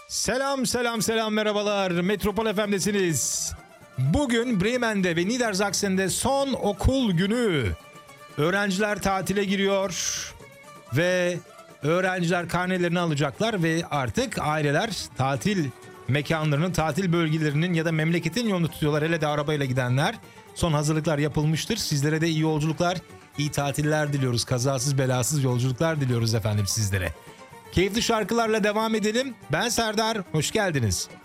Selam selam selam merhabalar. Metropol FM'desiniz. Bugün Bremen'de ve Niedersachsen'de son okul günü. Öğrenciler tatile giriyor ve öğrenciler karnelerini alacaklar ve artık aileler tatil mekanlarının, tatil bölgelerinin ya da memleketin yolunu tutuyorlar. Hele de arabayla gidenler. Son hazırlıklar yapılmıştır. Sizlere de iyi yolculuklar, iyi tatiller diliyoruz. Kazasız belasız yolculuklar diliyoruz efendim sizlere. Keyifli şarkılarla devam edelim. Ben Serdar, hoş geldiniz.